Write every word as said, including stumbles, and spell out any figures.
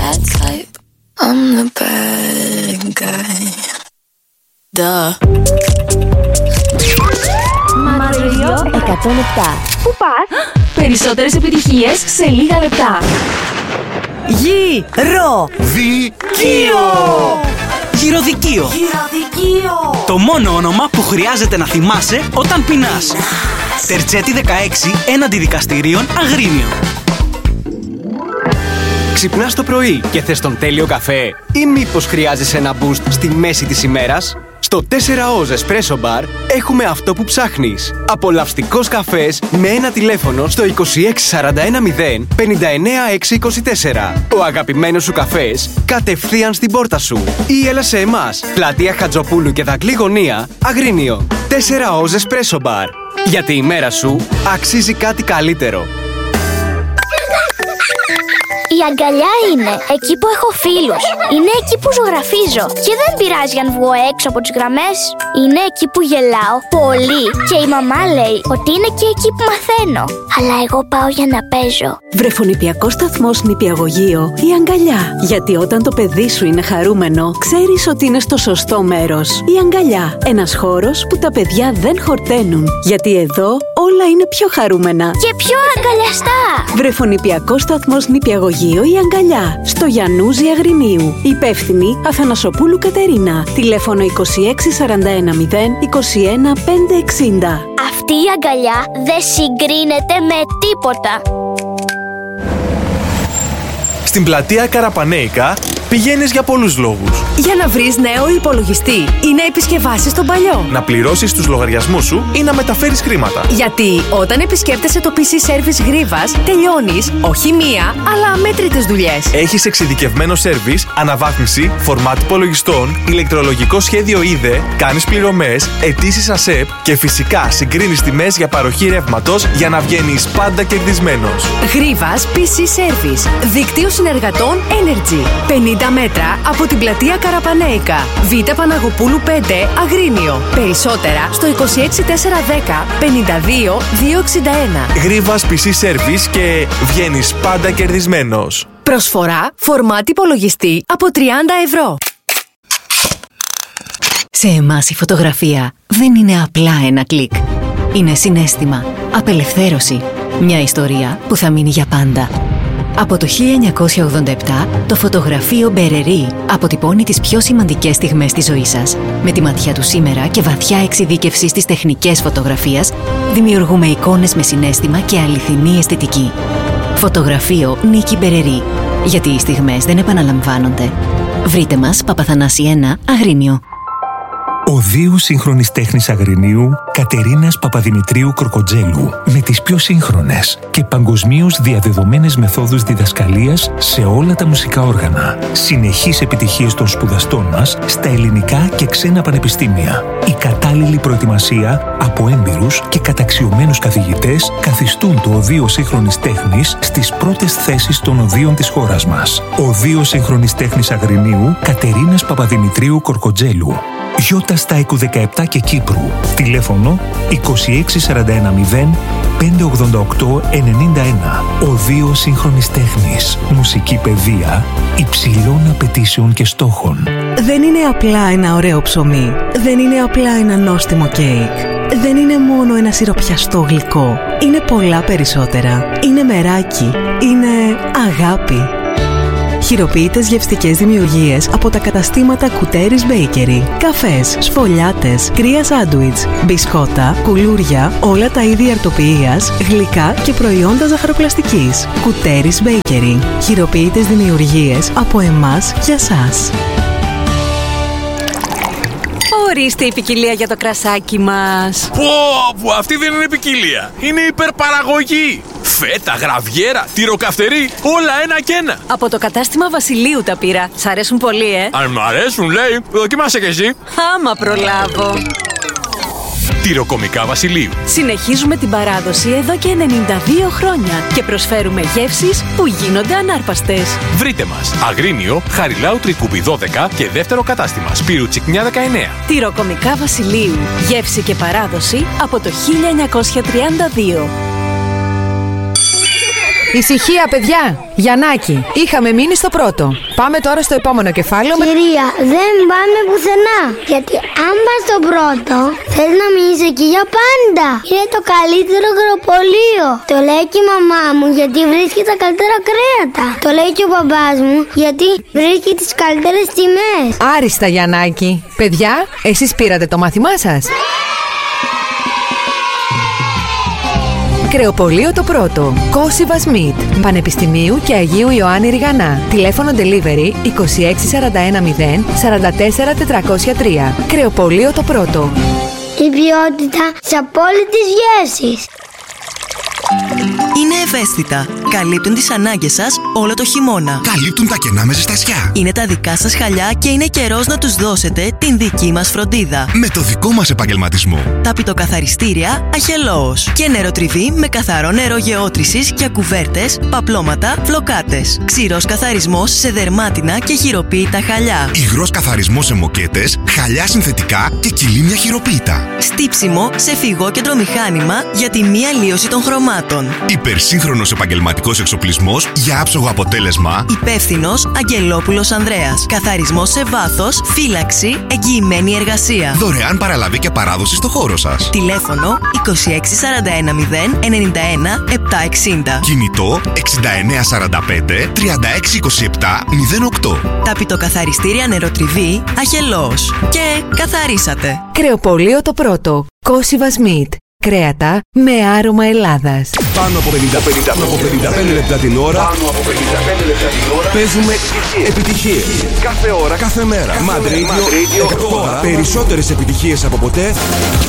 bad type. I'm the bad guy. Duh. Μαύρο εκατόν επτά. Πού πας? Περισσότερες επιτυχίες σε λίγα λεπτά. Γυρο Δικείο. Γυροδικείο. Γυροδικείο. Το μόνο όνομα που χρειάζεται να θυμάσαι όταν πεινάς. Τερτσέτη δεκαέξι έναντι δικαστηρίων Αγρίνιο. Ξυπνάς το πρωί και θες τον τέλειο καφέ ή μήπως χρειάζεσαι ένα boost στη μέση της ημέρας? Στο τέσσερα Oz Espresso Bar έχουμε αυτό που ψάχνεις. Απολαυστικός καφές με ένα τηλέφωνο στο είκοσι έξι σαράντα ένα μηδέν πενήντα εννέα έξι είκοσι τέσσερα. Ο αγαπημένος σου καφές κατευθείαν στην πόρτα σου. Ή έλα σε εμάς, πλατεία Χατζοπούλου και Δακλή Γωνία, Αγρίνιο. τέσσερα Oz Espresso Bar. Γιατί η μέρα σου αξίζει κάτι καλύτερο. Η αγκαλιά είναι εκεί που έχω φίλους. Είναι εκεί που ζωγραφίζω. Και δεν πειράζει αν βγω έξω από τις γραμμές. Είναι εκεί που γελάω πολύ. Και η μαμά λέει ότι είναι και εκεί που μαθαίνω. Αλλά εγώ πάω για να παίζω. Βρεφονηπιακός σταθμός νηπιαγωγείο η αγκαλιά. Γιατί όταν το παιδί σου είναι χαρούμενο, ξέρεις ότι είναι στο σωστό μέρος. Η αγκαλιά. Ένας χώρος που τα παιδιά δεν χορταίνουν. Γιατί εδώ όλα είναι πιο χαρούμενα. Και πιο αγκαλιαστά. Βρεφονηπιακός σταθμός νηπιαγωγείο η αγκαλιά. Στο Γιαννούζι Αγρινίου. Υπεύθυνη Αθανασοπούλου Κατερίνα. Τηλέφωνο είκοσι έξι σαράντα ένα μηδέν είκοσι ένα πεντακόσια εξήντα. Αυτή η αγκαλιά δεν συγκρίνεται με τίποτα. Στην πλατεία Καραπανέικα πηγαίνεις για πολλούς λόγους. Για να βρεις νέο υπολογιστή ή να επισκευάσεις τον παλιό. Να πληρώσεις τους λογαριασμούς σου ή να μεταφέρεις χρήματα. Γιατί όταν επισκέπτεσαι το πι σι Service Γρίβας, τελειώνεις όχι μία, αλλά αμέτρητες δουλειές. Έχεις εξειδικευμένο σέρβις, αναβάθμιση, φορμάτ υπολογιστών, ηλεκτρολογικό σχέδιο είδε, κάνεις πληρωμές, αιτήσεις ΑΣΕΠ και φυσικά συγκρίνεις τιμές για παροχή ρεύματος για να βγαίνεις πάντα κερδισμένος. Γρίβας πι σι Service. Δίκτυο συνεργατών Energy. πενήντα μέτρα από την πλατεία Καραπανέικα. Β' Παναγοπούλου πέντε, Αγρίνιο. Περισσότερα στο είκοσι έξι τετρακόσια δέκα πενήντα δύο διακόσια εξήντα ένα. Γρίβας πι σι Service και βγαίνεις πάντα κερδισμένος. Προσφορά φορμάτι υπολογιστή από τριάντα ευρώ. Σε εμάς η φωτογραφία δεν είναι απλά ένα κλικ. Είναι συναίσθημα, απελευθέρωση, μια ιστορία που θα μείνει για πάντα. Από το χίλια εννιακόσια ογδόντα επτά, το φωτογραφείο Μπερερί αποτυπώνει τις πιο σημαντικές στιγμές της ζωής σας. Με τη ματιά του σήμερα και βαθιά εξειδίκευση στις τεχνικές φωτογραφίας, δημιουργούμε εικόνες με συναίσθημα και αληθινή αισθητική. Φωτογραφείο Νίκη Μπερερί. Γιατί οι στιγμές δεν επαναλαμβάνονται. Βρείτε μας Παπαθανάση ένα, Αγρίνιο. Οδείο Σύγχρονης Τέχνης Αγρινίου Κατερίνας Παπαδημητρίου Κροκοτζέλου, με τις πιο σύγχρονες και παγκοσμίως διαδεδομένες μεθόδους διδασκαλίας σε όλα τα μουσικά όργανα. Συνεχείς επιτυχίες των σπουδαστών μας στα ελληνικά και ξένα πανεπιστήμια. Η κατάλληλη προετοιμασία από έμπειρους και καταξιωμένους καθηγητές καθιστούν το Οδείο Σύγχρονης Τέχνης στις πρώτες θέσεις των οδείων της χώρας μας. Οδείο Σύγχρονης Τέχνης Αγρινίου Κατερίνας Παπαδημητρίου Κορκοτζέλου. Γιώτα Στάικου δεκαεπτά και Κύπρου. Τηλέφωνο είκοσι έξι σαράντα ένα μηδέν πεντακόσια ογδόντα οκτώ ενενήντα ένα. Οδείο Σύγχρονης Τέχνης. Μουσική παιδεία υψηλών απαιτήσεων και στόχων. Δεν είναι απλά ένα ωραίο ψωμί. Δεν είναι απλά ένα νόστιμο κέικ. Δεν είναι μόνο ένα σιροπιαστό γλυκό. Είναι πολλά περισσότερα. Είναι μεράκι. Είναι αγάπη. Χειροποίητες γευστικές δημιουργίες από τα καταστήματα Κουτέρης Bakery. Καφές, σφολιάτες, κρύα σάντουιτς, μπισκότα, κουλούρια, όλα τα είδη αρτοποιίας, γλυκά και προϊόντα ζαχαροπλαστικής. Κουτέρης Bakery. Χειροποίητες δημιουργίες από εμάς για σας. Ορίστε η ποικιλία για το κρασάκι μας. Πω, πω, αυτή δεν είναι ποικιλία. Είναι υπερπαραγωγή. Φέτα, γραβιέρα, τυροκαυτερή, όλα ένα και ένα. Από το κατάστημα Βασιλείου τα πήρα. Σ' αρέσουν πολύ, ε? Αν μ' αρέσουν, λέει, δοκιμάσε κι εσύ. Άμα προλάβω. Τυροκομικά Βασιλείου. Συνεχίζουμε την παράδοση εδώ και ενενήντα δύο χρόνια και προσφέρουμε γεύσεις που γίνονται ανάρπαστες. Βρείτε μας Αγρίνιο, Χαριλάου Τρικούπη δώδεκα και δεύτερο κατάστημα Σπύρου Τσικνιά δεκαεννέα. Τυροκομικά Βασιλείου. Γεύση και παράδοση από το χίλια εννιακόσια τριάντα δύο. Ησυχία, παιδιά! Γιαννάκη, είχαμε μείνει στο πρώτο. Πάμε τώρα στο επόμενο κεφάλαιο. Κυρία, δεν πάμε πουθενά. Γιατί αν πας στο πρώτο, θέλει να μείνεις εκεί για πάντα. Είναι το καλύτερο αγροπολείο. Το λέει και η μαμά μου γιατί βρίσκει τα καλύτερα κρέατα. Το λέει και ο μπαμπάς μου γιατί βρίσκει τις καλύτερες τιμές. Άριστα, Γιαννάκη. Παιδιά, εσείς πήρατε το μάθημά σας? Κρεοπολείο το πρώτο. Κόσιβας Μιτ. Πανεπιστημίου και Αγίου Ιωάννη Ριγανά. Τηλέφωνο delivery είκοσι έξι σαράντα ένα μηδέν σαράντα τέσσερα τετρακόσια τρία. Κρεοπολείο το πρώτο. Η ποιότητα σε απόλυτες γεύσεις. Είναι ευαίσθητα. Καλύπτουν τις ανάγκες σας όλο το χειμώνα. Καλύπτουν τα κενά με ζεστασιά. Είναι τα δικά σας χαλιά και είναι καιρός να τους δώσετε την δική μας φροντίδα. Με το δικό μας επαγγελματισμό. Τα πιτοκαθαριστήρια Αχελώος. Και νεροτριβή με καθαρό νερό γεώτρησης για κουβέρτες, παπλώματα, φλοκάτες. Ξηρός καθαρισμός σε δερμάτινα και χειροποίητα χαλιά. Υγρός καθαρισμός σε μοκέτες, χαλιά συνθετικά και κυλίμια χειροποίητα. Στύψιμο σε φυγόκεντρο μηχάνημα για τη μη αλλίωση των χρωμάτων. Υπερσύγχρονος επαγγελματικός εξοπλισμός για άψογο αποτέλεσμα. Υπεύθυνος Αγγελόπουλος Ανδρέας. Καθαρισμός σε βάθος, φύλαξη, εγγυημένη εργασία. Δωρεάν παραλαβή και παράδοση στο χώρο σας. Τηλέφωνο είκοσι έξι σαράντα ένα μηδέν ενενήντα ένα επτακόσια εξήντα. Κινητό εξήντα εννέα σαράντα πέντε τριάντα έξι είκοσι επτά μηδέν οκτώ. Τα πιτοκαθαριστήρια νεροτριβή Αχελώος. Και καθαρίσατε. Κρεοπολείο το πρώτο. Κόσιβας Μιτ. Κρέατα με άρωμα Ελλάδας. Πάνω από πενήντα πέντε λεπτά την ώρα. Πάνω από πενήντα πέντε λεπτά την ώρα. Παίζουμε επιτυχίες. Κάθε ώρα, κάθε μέρα. Mad Radio, εκατό ώρα. Περισσότερες επιτυχίες από ποτέ.